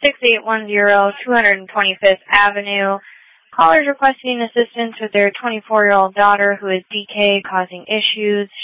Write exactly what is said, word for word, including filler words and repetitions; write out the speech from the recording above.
six eight one zero, two twenty-fifth Avenue. Callers requesting assistance with their twenty-four-year-old daughter who is D K causing issues.